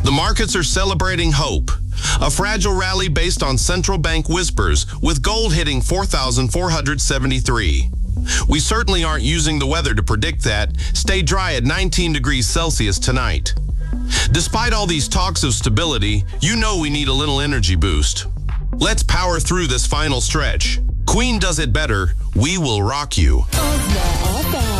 The markets are celebrating hope. A fragile rally based on central bank whispers, with gold hitting 4,473. We certainly aren't using the weather to predict that. Stay dry at 19 degrees Celsius tonight. Despite all these talks of stability, you know we need a little energy boost. Let's power through this final stretch. Queen does it better. We will rock you. Osna FM.